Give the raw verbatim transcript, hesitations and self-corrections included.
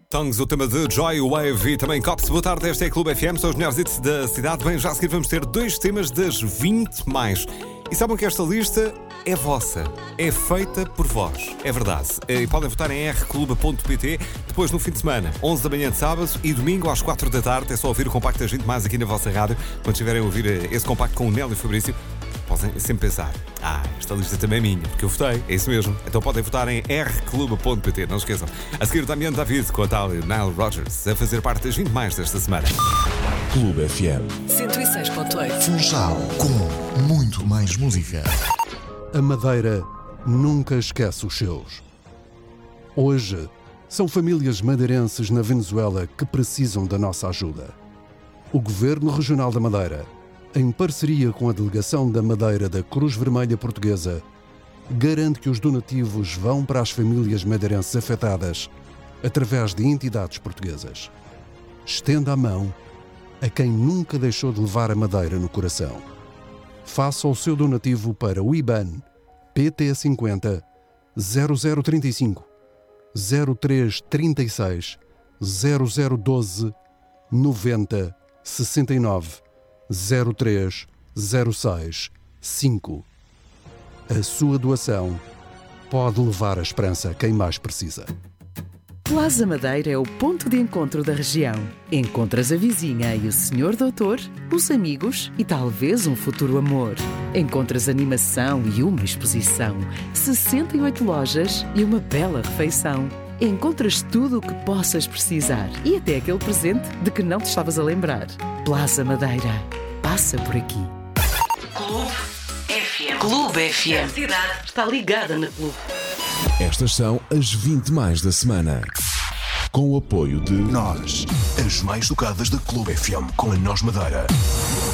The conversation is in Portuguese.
Tongues, o tema de Joy Wave e também Cops. Boa tarde, esta é a Clube F M, são os melhores hits da cidade. Bem, já a seguir vamos ter dois temas das vinte mais. E sabem que esta lista é vossa, é feita por vós, é verdade. E podem votar em r clube ponto p t. Depois, no fim de semana, onze da manhã de sábado e domingo às quatro da tarde. É só ouvir o compacto das vinte mais aqui na vossa rádio. Quando estiverem a ouvir esse compacto com o Nélio e o Fabrício, podem sempre pensar: ah, esta lista também é minha, porque eu votei, é isso mesmo. Então podem votar em r clube ponto p t, não se esqueçam. A seguir, Damiano David com a tal Nile Rodgers a fazer parte das vinte mais desta semana. Clube F M cento e seis ponto oito. Funchal, com muito mais música. A Madeira nunca esquece os seus. Hoje, são famílias madeirenses na Venezuela que precisam da nossa ajuda. O Governo Regional da Madeira, em parceria com a Delegação da Madeira da Cruz Vermelha Portuguesa, garante que os donativos vão para as famílias madeirenses afetadas através de entidades portuguesas. Estenda a mão a quem nunca deixou de levar a Madeira no coração. Faça o seu donativo para o I B A N P T cinquenta zero zero trinta e cinco zero três trinta e seis zero zero doze noventa sessenta e nove zero três zero seis cinco. A sua doação pode levar a esperança a quem mais precisa. Plaza Madeira é o ponto de encontro da região. Encontras a vizinha e o senhor doutor, os amigos e talvez um futuro amor. Encontras animação e uma exposição, sessenta e oito lojas e uma bela refeição. Encontras tudo o que possas precisar e até aquele presente de que não te estavas a lembrar. Plaza Madeira. Passa por aqui. Clube F M. Clube F M. A cidade está ligada na Clube. Estas são as vinte mais da semana. Com o apoio de Nós, as mais tocadas da Clube F M, com a Nós Madeira.